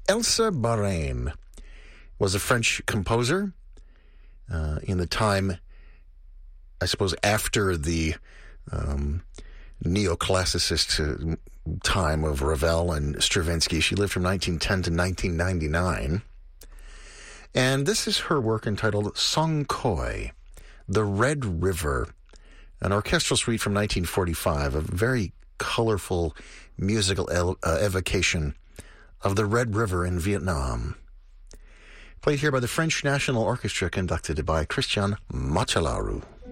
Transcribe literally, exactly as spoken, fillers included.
Elsa Barain was a French composer uh, in the time, I suppose, after the um, neoclassicist uh, time of Ravel and Stravinsky. She lived from nineteen ten to nineteen ninety-nine. And this is her work entitled Song Khoi, The Red River, an orchestral suite from nineteen forty-five, a very colorful musical el- uh, evocation of the Red River in Vietnam. Played here by the French National Orchestra, conducted by Christian Machelaru.